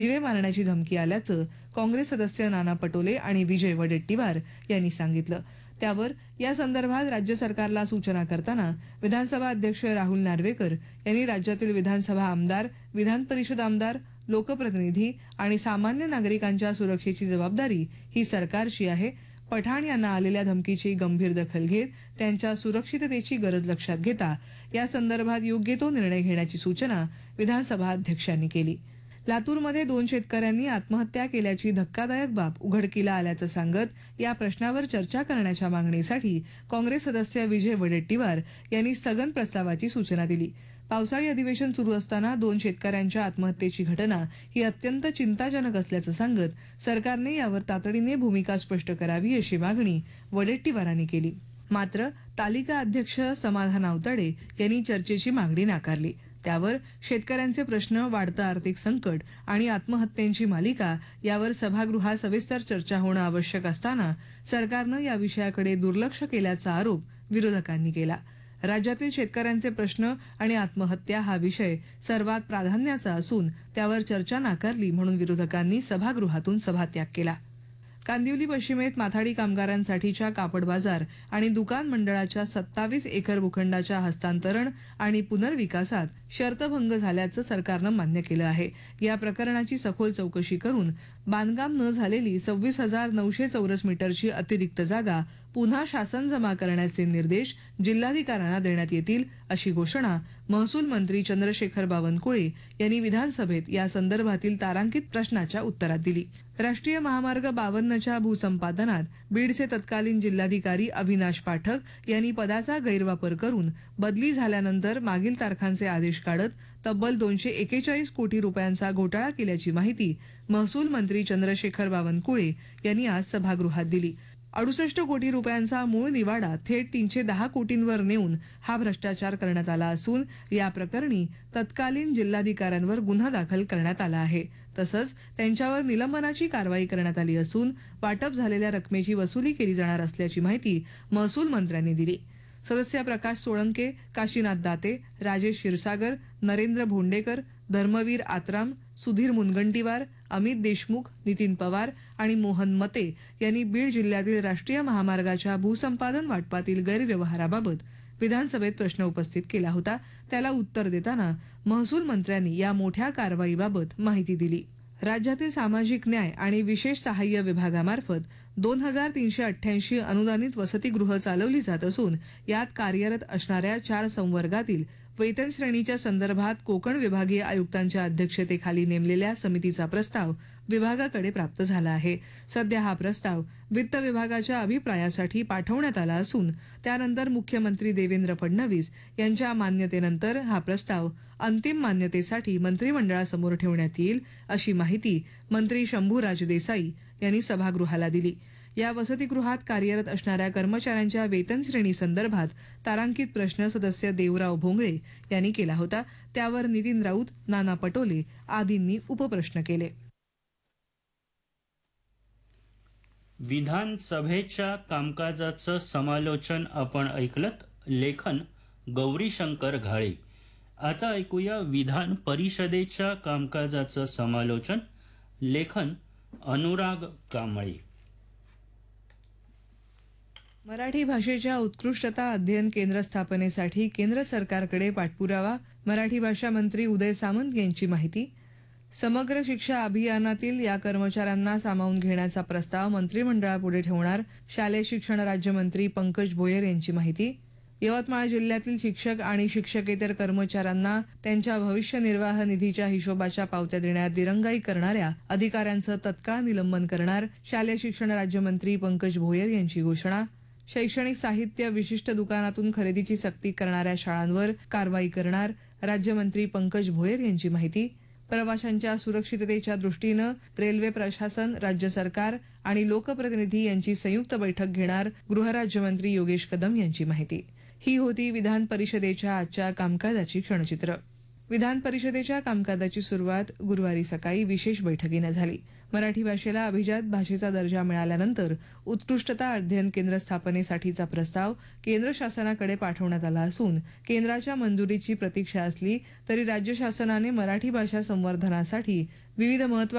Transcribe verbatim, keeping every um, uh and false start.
जीवे मारण्याची धमकी आल्याचं काँग्रेस सदस्य नाना पटोले आणि विजय वडेट्टीवार यांनी सांगितलं। त्यावर या संदर्भात राज्य सरकारला सूचना करताना विधानसभा अध्यक्ष राहुल नार्वेकर यांनी राज्यातील विधानसभा आमदार, विधान परिषद आमदार, लोकप्रतिनिधी आणि सामान्य नागरिकांच्या सुरक्षेची जबाबदारी ही सरकारची आहे। पठाण यांना आलेल्या धमकीची गंभीर दखल घेत त्यांच्या सुरक्षिततेची गरज लक्षात घेता या संदर्भात योग्य तो निर्णय घेण्याची सूचना विधानसभा अध्यक्षांनी केली। लातूरमध्ये दोन शेतकऱ्यांनी आत्महत्या केल्याची धक्कादायक बाब उघडकीला आल्याचं सांगत या प्रश्नावर चर्चा करण्याच्या मागणीसाठी काँग्रेस सदस्य विजय वडेट्टीवार यांनी स्थगन प्रस्तावाची सूचना दिली। पावसाळी अधिवेशन सुरू असताना दोन शेतकऱ्यांच्या आत्महत्येची घटना ही अत्यंत चिंताजनक असल्याचं सांगत सरकारने यावर तातडीने भूमिका स्पष्ट करावी अशी मागणी वडेट्टीवारांनी केली। मात्र तालिका अध्यक्ष समाधान आवताडे यांनी चर्चेची मागणी नाकारली। त्यावर शेतकऱ्यांचे प्रश्न, वाढतं आर्थिक संकट आणि आत्महत्यांची मालिका यावर सभागृहात सविस्तर चर्चा होणं आवश्यक असताना सरकारनं या विषयाकडे दुर्लक्ष केल्याचा आरोप विरोधकांनी केला। राज्यातील शेतकऱ्यांचे प्रश्न आणि आत्महत्या हा विषय सर्वात प्राधान्याचा असून त्यावर चर्चा नाकारली म्हणून विरोधकांनी सभागृहातून सभात्याग केला। कांदिवली पश्चिमेत माथाडी कामगारांसाठीच्या कापड बाजार आणि दुकान मंडळाच्या सत्तावीस एकर भूखंडाच्या हस्तांतरण आणि पुनर्विकासात शर्तभंग झाल्याचं सरकारनं मान्य केलं आहे। या प्रकरणाची सखोल चौकशी करून बांधकाम न झालेली सव्वीस हजार नऊशे चौरस मीटरची अतिरिक्त जागा पुन्हा शासन जमा करण्याचे निर्देश जिल्हाधिकाऱ्यांना देण्यात येतील अशी घोषणा महसूल मंत्री चंद्रशेखर बावनकुळे यांनी विधानसभेत या संदर्भातील तारांकित प्रश्नाच्या उत्तरात दिली। राष्ट्रीय महामार्ग बावन्नच्या भूसंपादनात बीडचे तत्कालीन जिल्हाधिकारी अविनाश पाठक यांनी पदाचा गैरवापर करून बदली झाल्यानंतर मागील तारखांचे आदेश काढत तब्बल दोनशे एकेचाळीस कोटी रुपयांचा घोटाळा केल्याची माहिती महसूल मंत्री चंद्रशेखर बावनकुळे यांनी आज सभागृहात दिली। अडुसष्ट कोटी रुपयांचा मूळ निवाडा थेट तीनशे दहा कोटींवर नेऊन हा भ्रष्टाचार करण्यात आला असून या प्रकरणी तत्कालीन जिल्हाधिकाऱ्यांवर गुन्हा दाखल करण्यात आला आहे। तसंच त्यांच्यावर निलंबनाची कारवाई करण्यात आली असून वाटप झालेल्या रकमेची वसुली केली जाणार असल्याची माहिती महसूल मंत्र्यांनी दिली। सदस्य प्रकाश सोळंके, काशीनाथ दाते, राजेश क्षीरसागर, नरेंद्र भोंडेकर, धर्मवीर आत्राम, सुधीर मुनगंटीवार, अमित देशमुख, नितीन पवार आणि मोहन मते यांनी बीड जिल्ह्यातील राष्ट्रीय महामार्गाच्या भूसंपादन वाटपातील गैरव्यवहाराबाबत विधानसभेत प्रश्न उपस्थित केला होता। त्याला उत्तर देताना महसूल मंत्र्यांनी या मोठ्या कारवाईबाबत माहिती दिली। राज्यातील सामाजिक न्याय आणि विशेष सहाय्य विभागामार्फत दोन हजार तीनशे अठ्ठ्याऐंशी अनुदानित वसतिगृह चालवली जात असून यात कार्यरत असणाऱ्या चार संवर्गातील वेतन श्रेणीच्या संदर्भात कोकण विभागीय आयुक्तांच्या अध्यक्षतेखाली नेमलेल्या समितीचा प्रस्ताव विभागाकडे प्राप्त झाला आहे। सध्या हा प्रस्ताव वित्त विभागाच्या अभिप्रायासाठी पाठवण्यात आला असून त्यानंतर मुख्यमंत्री देवेंद्र फडणवीस यांच्या मान्यतेनंतर हा प्रस्ताव अंतिम मान्यतेसाठी मंत्रिमंडळासमोर ठेवण्यात येईल अशी माहिती मंत्री शंभूराज देसाई यांनी सभागृहाला दिली। या वसतिगृहात कार्यरत असणाऱ्या कर्मचाऱ्यांच्या वेतन श्रेणी संदर्भात तारांकित प्रश्न सदस्य देवराव भोंगळे यांनी केला होता। त्यावर नितीन राऊत, नाना पटोले आदींनी उपप्रश्न केले। विधानसभेच्या कामकाजाचं समालोचन आपण ऐकलत। लेखन गौरीशंकर घाळे। आता ऐकूया विधान परिषदेच्या कामकाजाचं समालोचन। लेखन अनुराग कांबळे। मराठी भाषेच्या उत्कृष्टता अध्ययन केंद्र स्थापनेसाठी केंद्र सरकारकडे पाठपुरावा, मराठी भाषा मंत्री उदय सामंत यांची माहिती। समग्र शिक्षा अभियानातील या कर्मचाऱ्यांना सामावून घेण्याचा प्रस्ताव मंत्रिमंडळापुढे ठेवणार, शालेय शिक्षण राज्यमंत्री पंकज भोयर यांची माहिती। यवतमाळ जिल्ह्यातील शिक्षक आणि शिक्षकेतर कर्मचाऱ्यांना त्यांच्या भविष्य निर्वाह निधीच्या हिशोबाच्या पावत्या देण्यात दिरंगाई करणाऱ्या अधिकाऱ्यांचं तत्काळ निलंबन करणार, शालेय शिक्षण राज्यमंत्री पंकज भोयर यांची घोषणा। शैक्षणिक साहित्य विशिष्ट दुकानातून खरेदीची सक्ती करणाऱ्या शाळांवर कारवाई करणार, राज्यमंत्री पंकज भोयर यांची माहिती। प्रवाशांच्या सुरक्षिततेच्या दृष्टीनं रेल्वे प्रशासन, राज्य सरकार आणि लोकप्रतिनिधी यांची संयुक्त बैठक घेणार, गृहराज्यमंत्री योगेश कदम यांची माहिती। ही होती विधान परिषदेच्या आजच्या कामकाजाची क्षणचित्र। विधान परिषदेच्या कामकाजाची सुरुवात गुरुवारी सकाळी विशेष बैठकीने झाली। मराठी भाषेला अभिजात भाषेचा दर्जा मिळाल्यानंतर उत्कृष्टता अध्ययन केंद्र स्थापनेसाठीचा प्रस्ताव केंद्र शासनाकडे पाठवण्यात आला असून केंद्राच्या मंजुरीची प्रतीक्षा असली तरी राज्य शासनाने मराठी भाषा संवर्धनासाठी विविध महत्त्वाकांक्षी